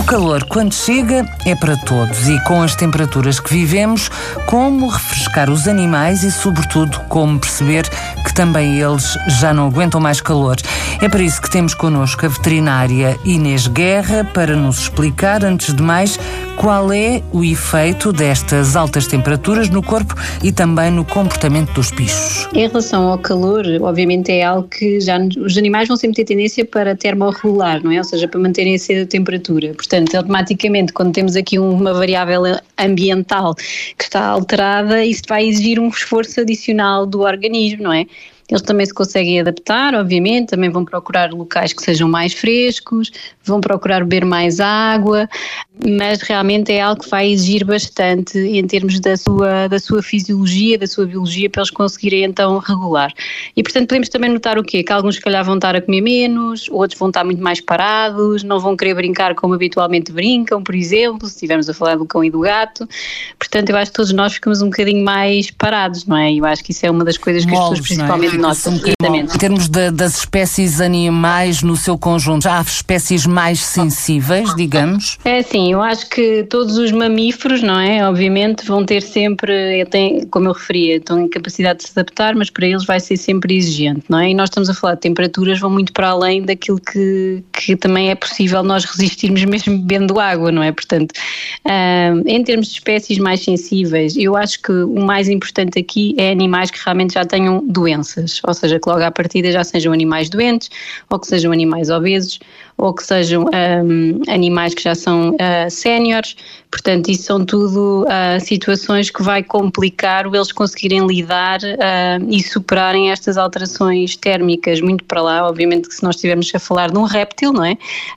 O calor, quando chega, é para todos e com as temperaturas que vivemos, como refrescar os animais e, sobretudo, como perceber que também eles já não aguentam mais calor. É para isso que temos connosco a veterinária Inês Guerra para nos explicar, antes de mais, qual é o efeito destas altas temperaturas no corpo e também no comportamento dos bichos. Em relação ao calor, obviamente é algo que os animais vão sempre ter tendência para termorregular, não é? Ou seja, para manterem a temperatura. Portanto, automaticamente, quando temos aqui uma variável ambiental que está alterada, isso vai exigir um esforço adicional do organismo, não é? Eles também se conseguem adaptar, obviamente, também vão procurar locais que sejam mais frescos, vão procurar beber mais água, mas realmente é algo que vai exigir bastante em termos da sua fisiologia, da sua biologia, para eles conseguirem então regular. E portanto podemos também notar o quê? Que alguns se calhar vão estar a comer menos, outros vão estar muito mais parados, não vão querer brincar como habitualmente brincam, por exemplo, se estivermos a falar do cão e do gato. Portanto, eu acho que todos nós ficamos um bocadinho mais parados, não é? Eu acho que isso é uma das coisas que as pessoas principalmente notam. Em termos das espécies animais no seu conjunto, já há espécies mais sensíveis, digamos? É sim, eu acho que todos os mamíferos, não é? Obviamente vão ter sempre, como eu referia, estão em capacidade de se adaptar, mas para eles vai ser sempre exigente, não é? E nós estamos a falar de temperaturas vão muito para além daquilo que também é possível nós resistirmos mesmo bebendo água, não é? Portanto, em termos de espécies mais sensíveis, eu acho que o mais importante aqui é animais que realmente já tenham doenças, ou seja, que logo à partida já sejam animais doentes, ou que sejam animais obesos, ou que sejam animais que já são séniores. Portanto, isso são tudo situações que vai complicar eles conseguirem lidar e superarem estas alterações térmicas muito para lá. Obviamente que se nós estivermos a falar de um réptil, não é?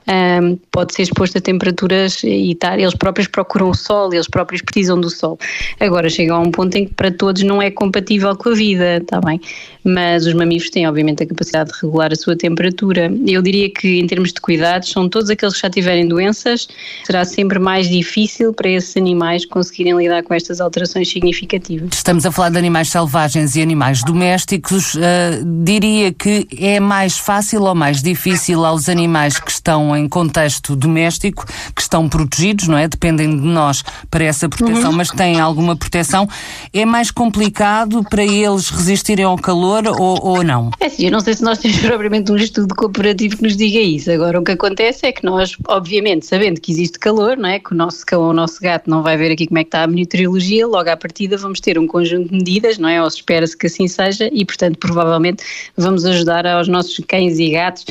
Pode ser exposto a temperaturas e eles próprios procuram o sol, eles próprios precisam do sol. Agora chega a um ponto em que para todos não é compatível com a vida, está bem? Mas os mamíferos têm obviamente a capacidade de regular a sua temperatura. Eu diria que em termos de cuidados, são todos aqueles que já tiverem doenças, será sempre mais difícil para esses animais conseguirem lidar com estas alterações significativas. Estamos a falar de animais selvagens e animais domésticos. Diria que é mais fácil ou mais difícil aos animais que estão em contexto doméstico, que estão protegidos, não é? Dependem de nós para essa proteção, mas têm alguma proteção. É mais complicado para eles resistirem ao calor ou não? É sim, eu não sei se nós temos propriamente um estudo comparativo que nos diga isso. Agora, o que acontece é que nós, obviamente, sabendo que existe calor, não é? Que o nosso cão ou o nosso gato não vai ver aqui como é que está a meteorologia, logo à partida vamos ter um conjunto de medidas, não é? Ou se espera-se que assim seja e, portanto, provavelmente vamos ajudar aos nossos cães e gatos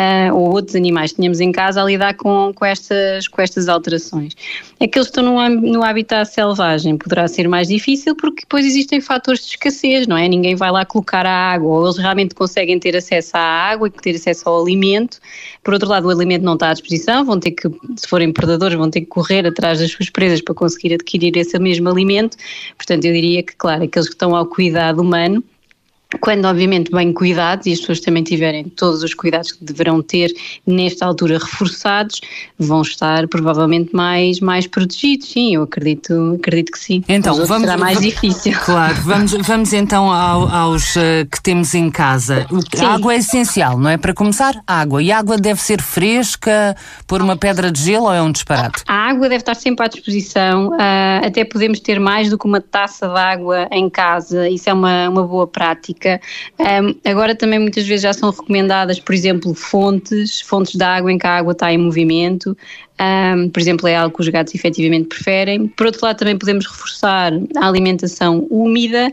ou outros animais que tenhamos em casa a lidar com estas alterações. Aqueles que estão no habitat selvagem poderá ser mais difícil porque depois existem fatores de escassez, não é? Ninguém vai lá colocar a água, ou eles realmente conseguem ter acesso à água e ter acesso ao alimento. Por outro lado, o alimento não está à disposição, vão ter que, se forem predadores, vão ter que correr atrás das suas presas para conseguir adquirir esse mesmo alimento. Portanto, eu diria que, claro, aqueles que estão ao cuidado humano, quando obviamente bem cuidados, e as pessoas também tiverem todos os cuidados que deverão ter nesta altura reforçados, vão estar provavelmente mais protegidos, sim, eu acredito que sim. Então, será mais difícil. Claro, vamos então aos que temos em casa. A água é essencial, não é? Para começar, água. E a água deve ser fresca, pôr uma pedra de gelo ou é um disparate? A água deve estar sempre à disposição, até podemos ter mais do que uma taça de água em casa, isso é uma boa prática. Agora também muitas vezes já são recomendadas, por exemplo, fontes de água em que a água está em movimento. Por exemplo, é algo que os gatos efetivamente preferem. Por outro lado, também podemos reforçar a alimentação úmida,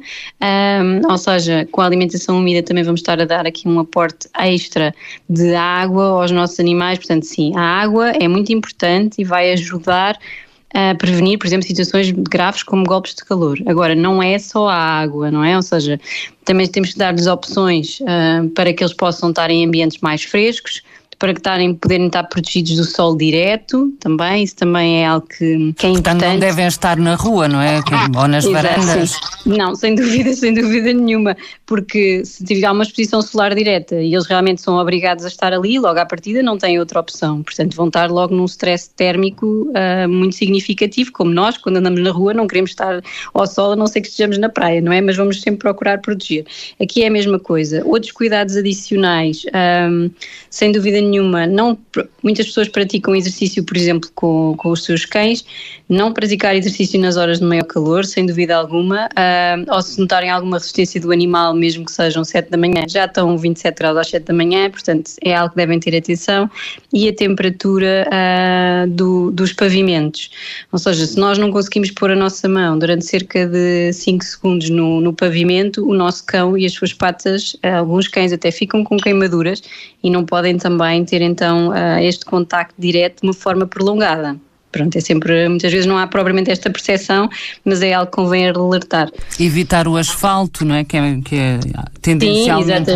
ou seja, com a alimentação úmida também vamos estar a dar aqui um aporte extra de água aos nossos animais. Portanto, sim, a água é muito importante e vai ajudar a prevenir, por exemplo, situações graves como golpes de calor. Agora, não é só a água, não é? Ou seja, também temos que dar-lhes opções para que eles possam estar em ambientes mais frescos, para que poderem estar protegidos do sol direto também, isso também é algo que é importante. Portanto, não devem estar na rua, não é? Ou nas varandas? Sim. Não, sem dúvida nenhuma, porque se tiver uma exposição solar direta e eles realmente são obrigados a estar ali, logo à partida não têm outra opção, portanto vão estar logo num stress térmico muito significativo, como nós, quando andamos na rua, não queremos estar ao sol, a não ser que estejamos na praia, não é? Mas vamos sempre procurar proteger. Aqui é a mesma coisa. Outros cuidados adicionais, sem dúvida nenhuma, muitas pessoas praticam exercício, por exemplo, com os seus cães, não praticar exercício nas horas de maior calor, sem dúvida alguma, ou se notarem alguma resistência do animal, mesmo que sejam 7 da manhã, já estão 27 graus às 7 da manhã, portanto é algo que devem ter atenção, e a temperatura dos pavimentos, ou seja, se nós não conseguimos pôr a nossa mão durante cerca de 5 segundos no pavimento, o nosso cão e as suas patas, alguns cães até ficam com queimaduras e não podem também ter então este contacto direto de uma forma prolongada. Pronto, é sempre, muitas vezes não há propriamente esta percepção, mas é algo que convém alertar. Evitar o asfalto, não é? Que é tendencialmente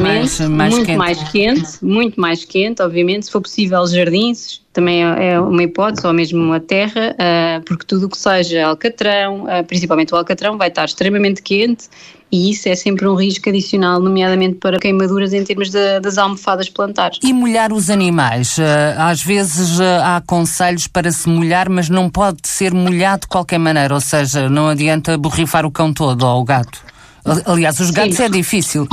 muito mais quente, obviamente, se for possível jardins, também é uma hipótese, ou mesmo a terra, porque tudo o que seja alcatrão, principalmente o alcatrão, vai estar extremamente quente, e isso é sempre um risco adicional, nomeadamente para queimaduras em termos das almofadas plantares. E molhar os animais? Às vezes há conselhos para se molhar, mas não pode ser molhado de qualquer maneira, ou seja, não adianta borrifar o cão todo ou o gato. Aliás, os gatos é difícil.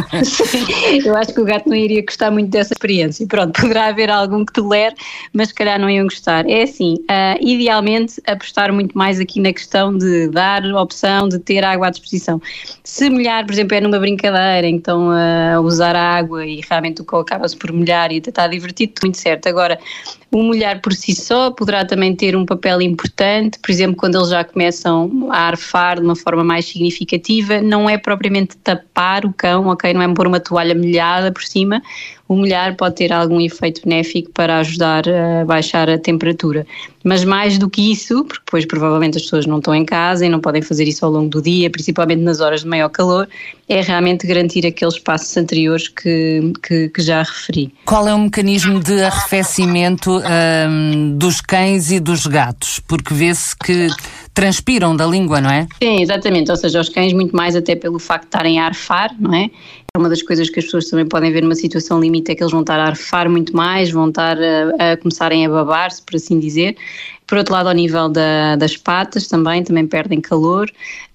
Sim, eu acho que o gato não iria gostar muito dessa experiência. Pronto, poderá haver algum que tolere, mas se calhar não iam gostar. É assim, idealmente apostar muito mais aqui na questão de dar a opção de ter água à disposição. Se molhar, por exemplo, é numa brincadeira, então usar a água e realmente o cão acaba-se por molhar e tentar divertir, muito certo. Agora, o molhar por si só poderá também ter um papel importante, por exemplo, quando eles já começam a arfar de uma forma mais significativa, não é propriamente tapar o cão, ok? Não é pôr uma toalha molhada por cima. O molhar pode ter algum efeito benéfico para ajudar a baixar a temperatura. Mas mais do que isso, porque depois provavelmente as pessoas não estão em casa e não podem fazer isso ao longo do dia, principalmente nas horas de maior calor, é realmente garantir aqueles passos anteriores que já referi. Qual é o mecanismo de arrefecimento dos cães e dos gatos? Porque vê-se que transpiram da língua, não é? Sim, exatamente. Ou seja, os cães muito mais até pelo facto de estarem a arfar, não é? Uma das coisas que as pessoas também podem ver numa situação limite é que eles vão estar a arfar muito mais, vão estar a começarem a babar-se, por assim dizer. Por outro lado, ao nível das patas também perdem calor.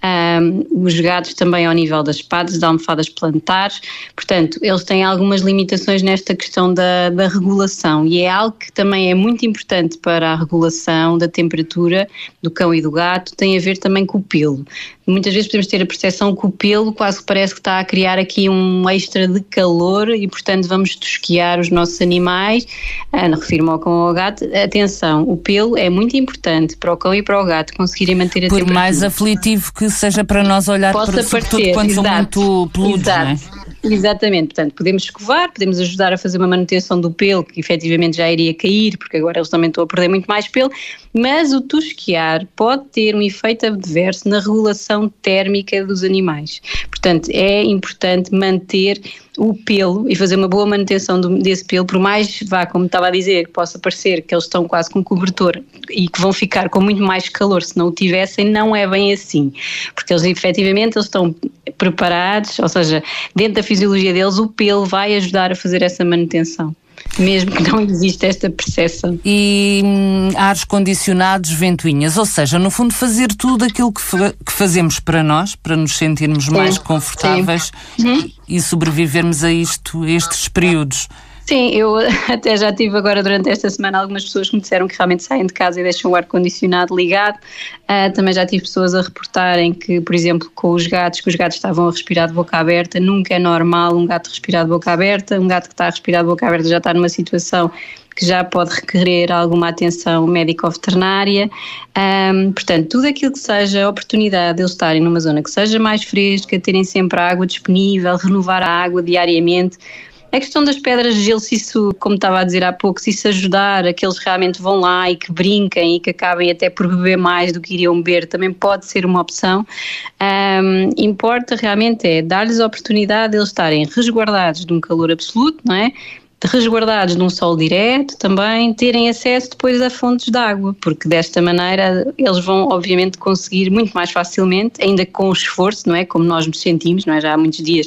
Os gatos também ao nível das patas, das almofadas plantares. Portanto, eles têm algumas limitações nesta questão da regulação, e é algo que também é muito importante para a regulação da temperatura do cão e do gato, tem a ver também com o pelo. Muitas vezes podemos ter a percepção que o pelo quase que parece que está a criar aqui um extra de calor e, portanto, vamos tosquiar os nossos animais. Refiro-me ao cão ou ao gato. Atenção, o pelo é muito importante para o cão e para o gato conseguirem manter a temperatura. Por mais aflitivo que seja para nós olhar para sobretudo quando são muito peludos, não é? Exatamente, portanto podemos escovar, podemos ajudar a fazer uma manutenção do pelo que efetivamente já iria cair, porque agora eles também estão a perder muito mais pelo, mas o tosquiar pode ter um efeito adverso na regulação térmica dos animais. Portanto, é importante manter o pelo e fazer uma boa manutenção desse pelo, por mais, como estava a dizer, que possa parecer que eles estão quase com cobertor e que vão ficar com muito mais calor se não o tivessem, não é bem assim, porque eles efetivamente estão preparados, ou seja, dentro da fisiologia deles o pelo vai ajudar a fazer essa manutenção, mesmo que não exista esta percepção. E ares condicionados, ventoinhas, ou seja, no fundo fazer tudo aquilo que fazemos para nós, para nos sentirmos mais confortáveis e sobrevivermos a estes períodos. Sim, eu até já tive agora durante esta semana algumas pessoas que me disseram que realmente saem de casa e deixam o ar-condicionado ligado. Também já tive pessoas a reportarem que, por exemplo, que os gatos estavam a respirar de boca aberta. Nunca é normal um gato respirar de boca aberta. Um gato que está a respirar de boca aberta já está numa situação que já pode requerer alguma atenção médico-veterinária. Portanto, tudo aquilo que seja a oportunidade de eles estarem numa zona que seja mais fresca, terem sempre a água disponível, renovar a água diariamente. A questão das pedras de gelo, se isso, como estava a dizer há pouco, se isso ajudar a que eles realmente vão lá e que brinquem e que acabem até por beber mais do que iriam beber, também pode ser uma opção. Importa realmente dar-lhes a oportunidade de eles estarem resguardados de um calor absoluto, não é? Resguardados de um sol direto, também terem acesso depois a fontes de água, porque desta maneira eles vão obviamente conseguir muito mais facilmente, ainda com esforço, não é? Como nós nos sentimos, não é? Já há muitos dias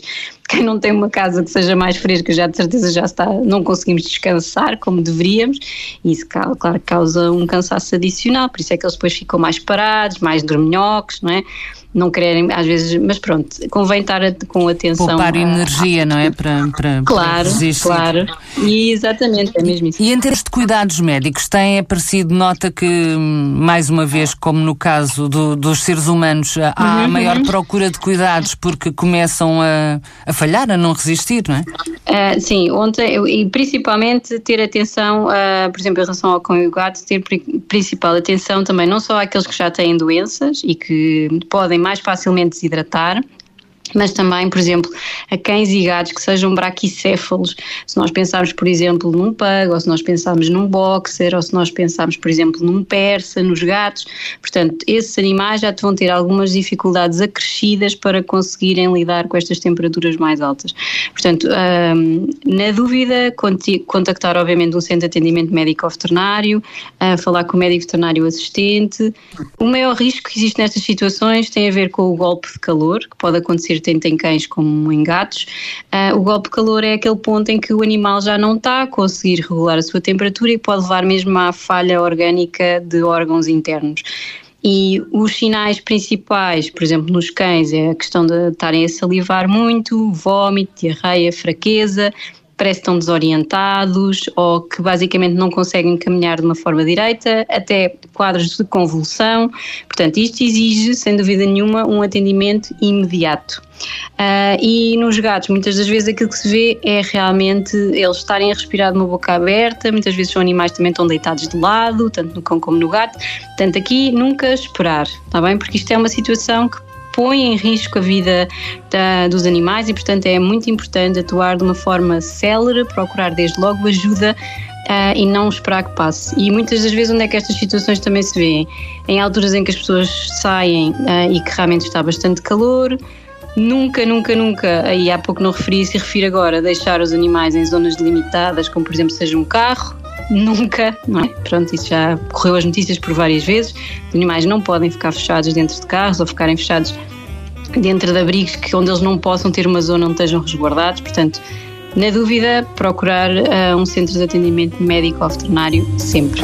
quem não tem uma casa que seja mais fresca já de certeza não conseguimos descansar como deveríamos, e isso, claro, causa um cansaço adicional, por isso é que eles depois ficam mais parados, mais dorminhocos, não é? Não querem, às vezes, mas pronto, convém estar com atenção. Poupar energia, não é? Para resistir. Claro, e exatamente, é mesmo isso. E em termos de cuidados médicos, tem aparecido, nota que, mais uma vez, como no caso dos seres humanos, há maior procura de cuidados porque começam a falhar, a não resistir, não é? Sim, ontem, e principalmente ter atenção, por exemplo, em relação ao cão e o gato, ter principal atenção também não só àqueles que já têm doenças e que podem mais facilmente desidratar, mas também, por exemplo, a cães e gatos que sejam braquicéfalos. Se nós pensarmos, por exemplo, num pug, ou se nós pensarmos num boxer, ou se nós pensarmos, por exemplo, num persa, nos gatos, portanto, esses animais já vão ter algumas dificuldades acrescidas para conseguirem lidar com estas temperaturas mais altas. Portanto, na dúvida, contactar obviamente um centro de atendimento médico-veterinário, falar com o médico veterinário assistente. O maior risco que existe nestas situações tem a ver com o golpe de calor, que pode acontecer tanto em cães como em gatos. O golpe de calor é aquele ponto em que o animal já não está a conseguir regular a sua temperatura e pode levar mesmo à falha orgânica de órgãos internos. E os sinais principais, por exemplo, nos cães, é a questão de estarem a salivar muito, vômito, diarreia, fraqueza, parece que estão desorientados ou que basicamente não conseguem caminhar de uma forma direita, até quadros de convulsão. Portanto, isto exige, sem dúvida nenhuma, um atendimento imediato. E nos gatos, muitas das vezes aquilo que se vê é realmente eles estarem a respirar de uma boca aberta, muitas vezes são animais que também estão deitados de lado, tanto no cão como no gato. Portanto, aqui nunca esperar, está bem? Porque isto é uma situação que põe em risco a vida dos animais e, portanto, é muito importante atuar de uma forma célere, procurar desde logo ajuda e não esperar que passe. E muitas das vezes onde é que estas situações também se vêem? Em alturas em que as pessoas saem e que realmente está bastante calor. Nunca, aí há pouco não referi isso e refiro agora, deixar os animais em zonas delimitadas, como por exemplo seja um carro. Nunca, não é? Pronto, isso já correu as notícias por várias vezes. Os animais não podem ficar fechados dentro de carros ou ficarem fechados dentro de abrigos onde eles não possam ter uma zona onde estejam resguardados. Portanto, na dúvida, procurar um centro de atendimento médico ou veterinário sempre.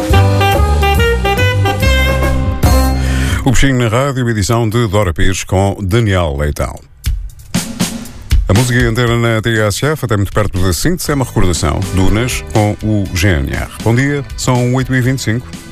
O Bichinho na Rádio, edição de Dora Pires com Daniel Leitão. A música inteira na TSF, até muito perto das 5, é uma recordação do Unas com o GNR. Bom dia, são 8h25.